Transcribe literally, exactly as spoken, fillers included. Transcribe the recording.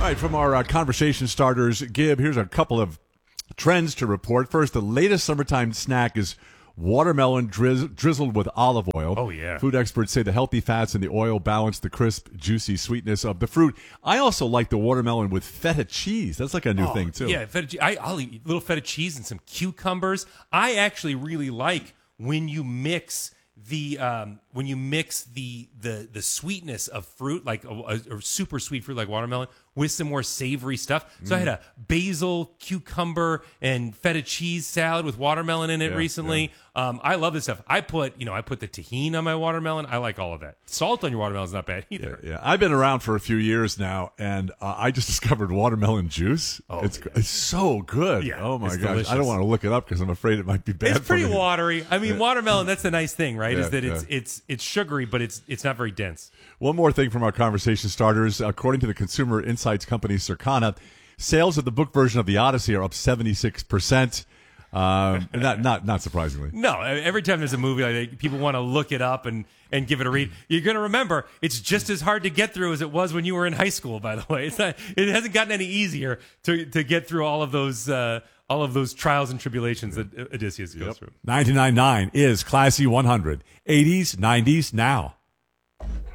right, from our uh, conversation starters, Gib, here's a couple of trends to report. First, the latest summertime snack is watermelon drizz- drizzled with olive oil. Oh, yeah. Food experts say the healthy fats in the oil balance the crisp, juicy sweetness of the fruit. I also like the watermelon with feta cheese. That's like a new Oh, thing, too. Yeah, feta, che- I, I'll eat a little feta cheese and some cucumbers. I actually really like when you mix the um, when you mix the the the sweetness of fruit, like a, a, a super sweet fruit like watermelon, with some more savory stuff. So mm. I had a basil, cucumber, and feta cheese salad with watermelon in it yeah, recently. Yeah. Um, I love this stuff. I put you know I put the tahini on my watermelon. I like all of that. Salt on your watermelon is not bad either. Yeah, yeah. I've been around for a few years now, and uh, I just discovered watermelon juice. Oh, it's yeah. it's so good. Yeah, oh my it's gosh, delicious. I don't want to look it up because I'm afraid it might be bad. It's pretty for me. watery. I mean, Yeah. watermelon. That's the nice thing, right? Yeah, is that it's yeah. it's it's sugary, but it's it's not very dense. One more thing from our conversation starters. According to the consumer insights company Circana, sales of the book version of the Odyssey are up seventy-six percent. Um, not not not surprisingly. No, every time there's a movie like that, people want to look it up and, and give it a read. You're going to remember it's just as hard to get through as it was when you were in high school. By the way, it's not. It hasn't gotten any easier to to get through all of those uh, all of those trials and tribulations that Odysseus goes Yep. through. ninety-nine point nine is Classy one hundred. eighties, nineties, now.